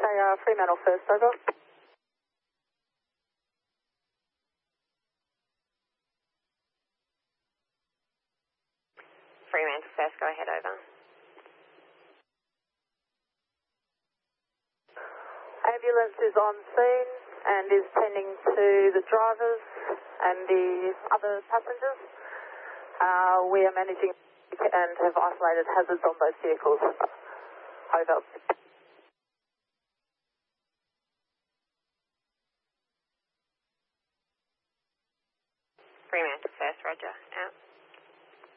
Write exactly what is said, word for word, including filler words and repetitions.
Okay, uh, Fremantle first, over. Fremantle first, go ahead, over. Ambulance is on scene and is tending to the drivers and the other passengers. Uh, we are managing and have isolated hazards on both vehicles. Over. Fremantle first, roger.